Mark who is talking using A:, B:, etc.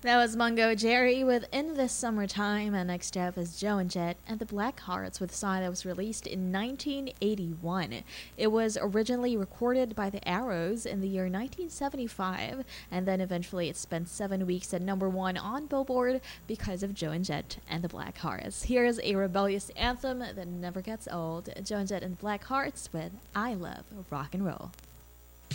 A: That was Mungo Jerry with In the Summertime, and next up is Joan Jett and the Blackhearts with a song that was released in 1981. It was originally recorded by the Arrows in the year 1975, and then eventually it spent 7 weeks at number one on Billboard because of Joan Jett and the Blackhearts. Here's a rebellious anthem that never gets old. Joan Jett and the Blackhearts with I Love Rock and Roll.